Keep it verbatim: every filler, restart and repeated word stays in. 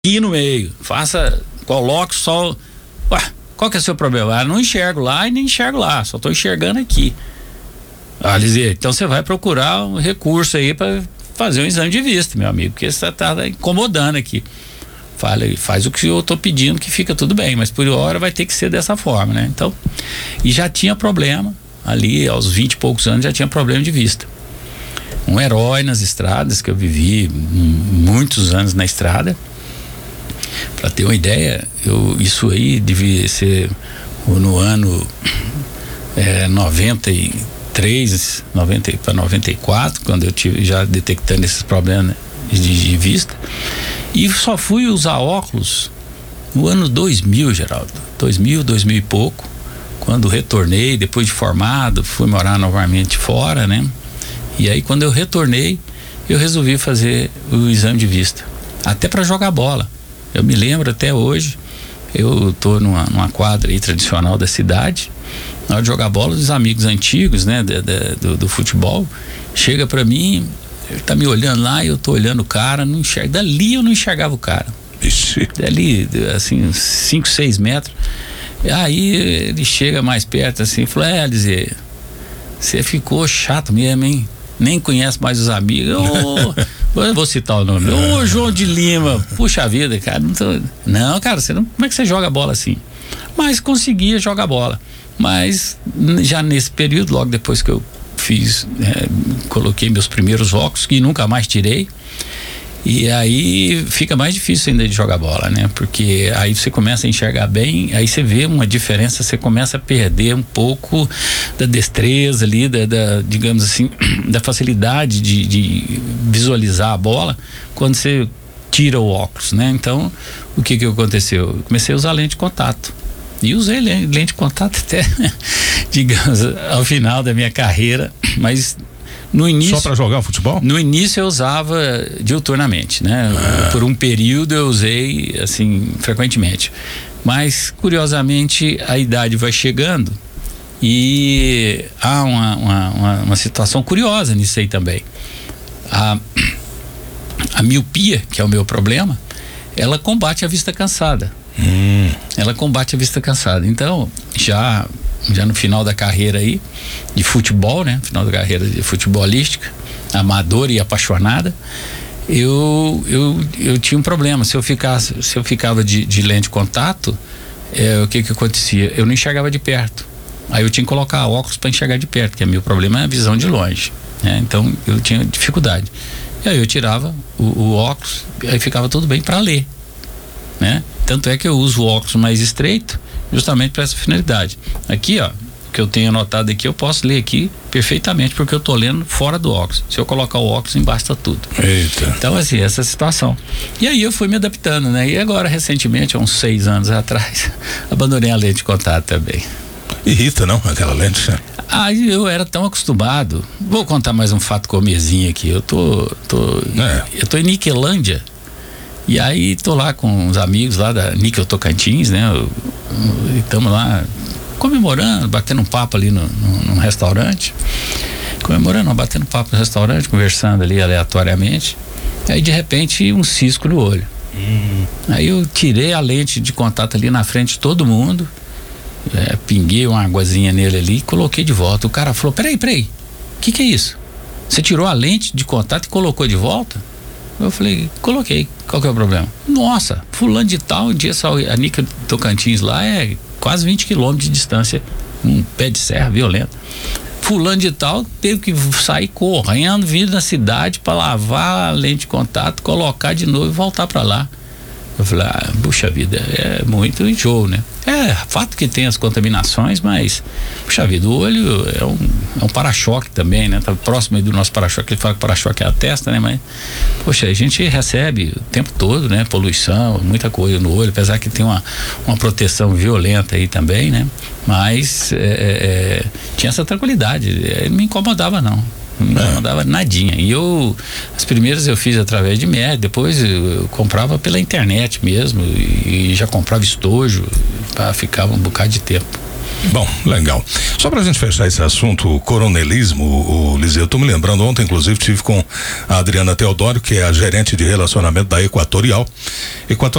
aqui no meio, faça, coloque só, ué, qual que é o seu problema? Ah, não enxergo lá e nem enxergo lá, só tô enxergando aqui. Ah, Lizia, então você vai procurar um recurso aí para fazer um exame de vista, meu amigo, porque você tá, tá incomodando aqui. Fala, faz o que eu tô pedindo que fica tudo bem, mas por hora vai ter que ser dessa forma, né? Então, e já tinha problema, ali aos vinte e poucos anos já tinha problema de vista. Um herói nas estradas, que eu vivi muitos anos na estrada. Para ter uma ideia, eu, isso aí devia ser no ano é, noventa e três, noventa para noventa e quatro, quando eu tive já detectando esses problemas de, de vista. E só fui usar óculos no ano dois mil, Geraldo. dois mil, dois mil e pouco, quando retornei, depois de formado, fui morar novamente fora, né? E aí, quando eu retornei, eu resolvi fazer o exame de vista, até para jogar bola. Eu me lembro até hoje, eu tô numa, numa quadra aí tradicional da cidade, na hora de jogar bola, os amigos antigos, né, de, de, do, do futebol, chega para mim, ele tá me olhando lá, e eu tô olhando o cara, não enxergo, dali eu não enxergava o cara. Ixi. Dali, assim, cinco, seis metros. Aí ele chega mais perto assim, falou, é, dizer, você ficou chato mesmo, hein? Nem conhece mais os amigos. Ô, eu vou citar o nome. Ô, João de Lima, puxa vida, cara. Não, tô, não cara, você não, como é que você joga bola assim? Mas conseguia jogar bola. Mas já nesse período, logo depois que eu fiz, é, coloquei meus primeiros óculos, que nunca mais tirei. E aí fica mais difícil ainda de jogar bola, né? Porque aí você começa a enxergar bem, aí você vê uma diferença, você começa a perder um pouco da destreza ali, da, da digamos assim, da facilidade de, de visualizar a bola quando você tira o óculos, né? Então, o que que aconteceu? Eu comecei a usar lente de contato. E usei lente de contato até, digamos, ao final da minha carreira, mas no início, só para jogar futebol? No início eu usava diuturnamente, né? Ah. Por um período eu usei assim frequentemente, mas curiosamente a idade vai chegando e há uma, uma, uma, uma situação curiosa nisso aí também. A, a miopia, que é o meu problema, ela combate a vista cansada. Hum. Ela combate a vista cansada. Então, já já no final da carreira aí de futebol, né? Final da carreira de futebolística, amadora e apaixonada, eu eu, eu tinha um problema. Se eu ficasse, se eu ficava de, de lente de contato, é, o que que acontecia? Eu não enxergava de perto. Aí eu tinha que colocar óculos para enxergar de perto, que é meu problema é a visão de longe, né? Então eu tinha dificuldade. E aí eu tirava o, o óculos, aí ficava tudo bem para ler, né? Tanto é que eu uso o óculos mais estreito justamente para essa finalidade. Aqui, ó, o que eu tenho anotado aqui, eu posso ler aqui perfeitamente, porque eu tô lendo fora do óculos. Se eu colocar o óculos, embaixo tá tudo. Eita. Então, assim, essa situação. E aí eu fui me adaptando, né? E agora, recentemente, há uns seis anos atrás, abandonei a lente de contato também. Irrita, não? Aquela lente, né? Ah, eu era tão acostumado. Vou contar mais um fato comezinho aqui. Eu tô, tô, é. eu tô em Niquelândia. E aí tô lá com os amigos lá da Níquel Tocantins, né? Estamos lá comemorando, batendo um papo ali no, no, num restaurante. Comemorando, não, batendo papo no restaurante, conversando ali aleatoriamente. Aí de repente um cisco no olho. Hum. Aí eu tirei a lente de contato ali na frente de todo mundo, é, pinguei uma aguazinha nele ali e coloquei de volta. O cara falou, peraí, peraí, o que que é isso? Você tirou a lente de contato e colocou de volta? Eu falei, coloquei, qual que é o problema? Nossa, fulano de tal, um dia a Níquel Tocantins lá é quase vinte quilômetros de distância, um pé de serra violento. Fulano de tal teve que sair correndo, vir na cidade para lavar a lente de contato, colocar de novo e voltar para lá. Eu falei, ah, puxa vida, é muito enjoo, né? É, fato que tem as contaminações, mas, puxa vida, o olho é um, é um para-choque também, né? Tá próximo aí do nosso para-choque, ele fala que o para-choque é a testa, né? Mas, poxa, a gente recebe o tempo todo, né? Poluição, muita coisa no olho, apesar que tem uma, uma proteção violenta aí também, né? Mas, é, é, tinha essa tranquilidade, ele não me incomodava, não. Não mandava nadinha. E eu, as primeiras eu fiz através de médico, depois eu, eu comprava pela internet mesmo, e, e já comprava estojo, para ficar um bocado de tempo. Bom, legal. Só pra gente fechar esse assunto, o coronelismo, o, o Liseu, eu tô me lembrando, ontem inclusive tive com a Adriana Teodoro, que é a gerente de relacionamento da Equatorial. Equatorial